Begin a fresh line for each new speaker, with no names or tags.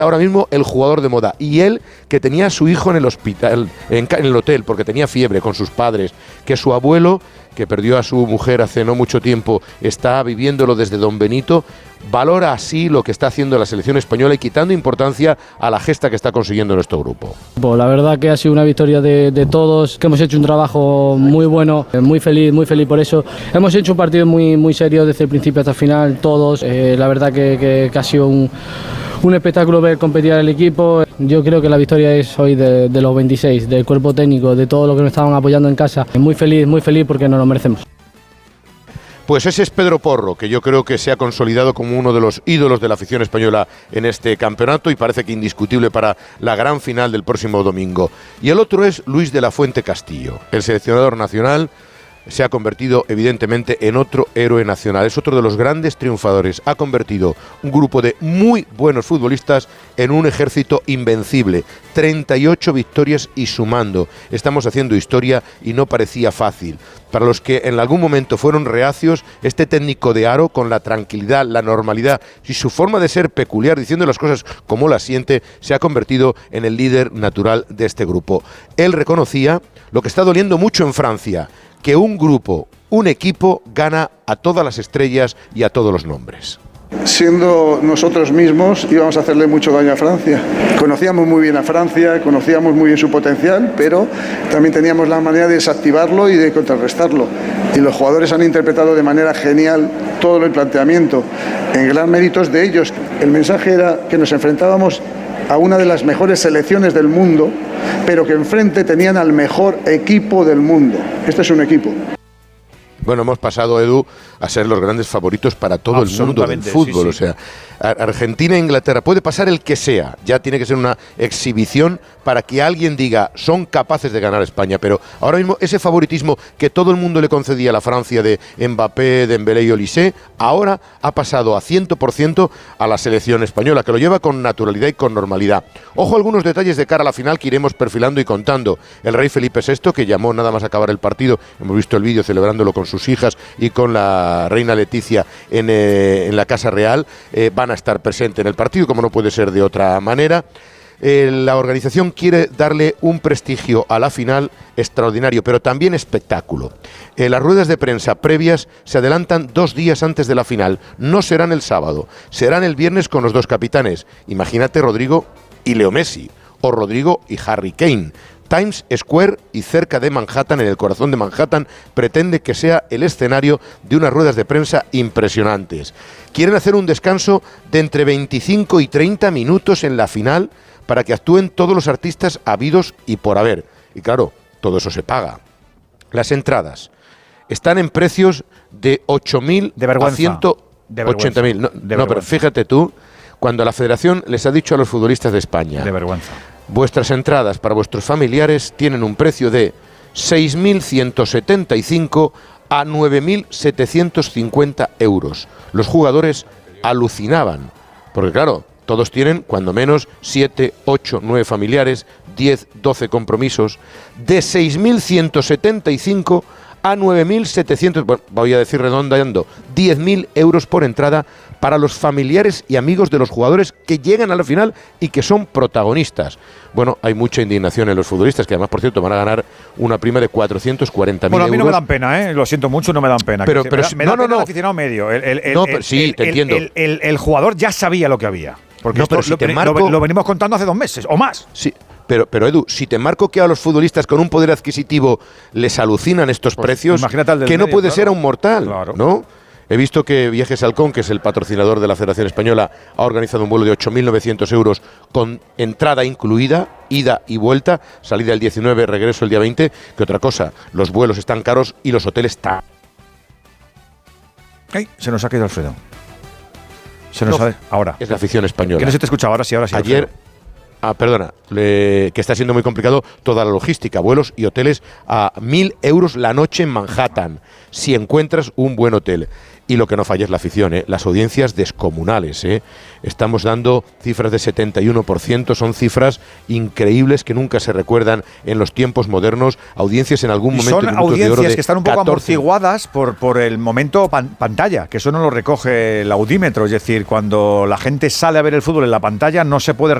ahora mismo el jugador de moda. Y él, que tenía a su hijo en el hospital, en el hotel, porque tenía fiebre con sus padres, que su abuelo, que perdió a su mujer hace no mucho tiempo, está viviéndolo desde Don Benito, valora así lo que está haciendo la selección española y quitando importancia a la gesta que está consiguiendo nuestro grupo.
La verdad que ha sido una victoria de todos, que hemos hecho un trabajo muy bueno, muy feliz por eso. Hemos hecho un partido muy serio desde el principio hasta el final, todos. La verdad que ha sido un espectáculo ver competir al equipo. Yo creo que la victoria es hoy de los 26, del cuerpo técnico, de todo lo que nos estaban apoyando en casa. Muy feliz porque nos lo merecemos.
Pues ese es Pedro Porro, que yo creo que se ha consolidado como uno de los ídolos de la afición española en este campeonato y parece que indiscutible para la gran final del próximo domingo. Y el otro es Luis de la Fuente Castillo, el seleccionador nacional. Se ha convertido evidentemente en otro héroe nacional, es otro de los grandes triunfadores, ha convertido un grupo de muy buenos futbolistas en un ejército invencible, 38 victorias y sumando, estamos haciendo historia y no parecía fácil. Para los que en algún momento fueron reacios, este técnico de aro, con la tranquilidad, la normalidad y su forma de ser peculiar, diciendo las cosas como las siente, se ha convertido en el líder natural de este grupo. Él reconocía lo que está doliendo mucho en Francia, que un grupo, un equipo, gana a todas las estrellas y a todos los nombres.
Siendo nosotros mismos íbamos a hacerle mucho daño a Francia. Conocíamos muy bien a Francia, conocíamos muy bien su potencial, pero también teníamos la manera de desactivarlo y de contrarrestarlo. Y los jugadores han interpretado de manera genial todo el planteamiento, en gran mérito de ellos. El mensaje era que nos enfrentábamos a una de las mejores selecciones del mundo, pero que enfrente tenían al mejor equipo del mundo. Este es un equipo.
Bueno, hemos pasado, Edu, a ser los grandes favoritos para todo el mundo del fútbol. Sí. O sea, Argentina e Inglaterra, puede pasar el que sea, ya tiene que ser una exhibición para que alguien diga, son capaces de ganar a España, pero ahora mismo ese favoritismo que todo el mundo le concedía a la Francia de Mbappé, Dembélé y Olise, ahora ha pasado a 100% a la selección española, que lo lleva con naturalidad y con normalidad. Ojo a algunos detalles de cara a la final que iremos perfilando y contando. El rey Felipe VI, que llamó nada más acabar el partido, hemos visto el vídeo celebrándolo con sus hijas y con la reina Leticia en la Casa Real, van a estar presentes en el partido, como no puede ser de otra manera. La organización quiere darle un prestigio a la final extraordinario, pero también espectáculo. Las ruedas de prensa previas se adelantan 2 días antes de la final. No serán el sábado, serán el viernes con los 2 capitanes. Imagínate Rodrigo y Leo Messi, o Rodrigo y Harry Kane. Times Square y cerca de Manhattan, en el corazón de Manhattan, pretende que sea el escenario de unas ruedas de prensa impresionantes. Quieren hacer un descanso de entre 25 y 30 minutos en la final para que actúen todos los artistas habidos y por haber. Y claro, todo eso se paga. Las entradas están en precios de 8.000 a 180.000. No, pero fíjate tú, cuando la Federación les ha dicho a los futbolistas de España...
De vergüenza.
Vuestras entradas para vuestros familiares tienen un precio de 6.175 a 9.750 euros. Los jugadores alucinaban, porque claro, todos tienen cuando menos 7, 8, 9 familiares, 10, 12 compromisos. De 6.175 a 9.700, bueno, voy a decir redondeando, 10.000 euros por entrada para los familiares y amigos de los jugadores que llegan a la final y que son protagonistas. Bueno, hay mucha indignación en los futbolistas, que además, por cierto, van a ganar una prima de 440.000 euros.
Bueno, a mí no me dan pena, lo siento mucho, no me dan pena.
Pero
me da pena el aficionado medio.
Sí, te entiendo.
El jugador ya sabía lo que había. Porque
no, pero si
lo venimos contando hace 2 meses o más.
Sí. Pero Edu, si te marco que a los futbolistas con un poder adquisitivo les alucinan estos precios, que no puede ser a un mortal, ¿no? He visto que Viajes Halcón, que es el patrocinador de la Federación Española, ha organizado un vuelo de 8.900 euros con entrada incluida, ida y vuelta, salida el 19, regreso el día 20. Que otra cosa, los vuelos están caros y los hoteles están...
¡Ay! Se nos ha caído Alfredo. Se nos ha... Ahora.
Es la afición española.
Que no se te escuchaba, ahora sí.
Ayer... Perdona, que está siendo muy complicado toda la logística, vuelos y hoteles a 1.000 euros la noche en Manhattan, si encuentras un buen hotel. Y lo que no falla es la afición, las audiencias descomunales. Estamos dando cifras de 71%, son cifras increíbles que nunca se recuerdan en los tiempos modernos. Audiencias en algún momento.
Son audiencias que están un poco amortiguadas por el momento pantalla, que eso no lo recoge el audímetro. Es decir, cuando la gente sale a ver el fútbol en la pantalla no se puede